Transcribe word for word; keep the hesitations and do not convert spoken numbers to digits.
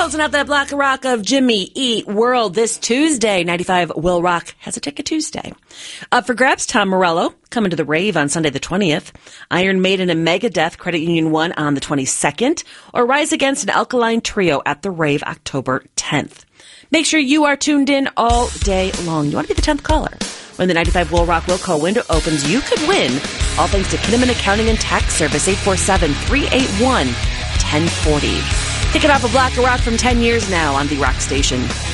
Closing out that block of rock of Jimmy Eat World this Tuesday. ninety-five Will Rock has a ticket Tuesday. Up for grabs, Tom Morello coming to the rave on Sunday the twentieth. Iron Maiden and Megadeth Credit Union one on the twenty-second. Or Rise Against an Alkaline Trio at the rave October tenth. Make sure you are tuned in all day long. You want to be the tenth caller. When the ninety-five Will Rock Will Call window opens, you could win. All thanks to Kinnaman Accounting and Tax Service, eight four seven, three eight one, one zero four zero. Kicking off a block of rock from ten years now on the Rock Station.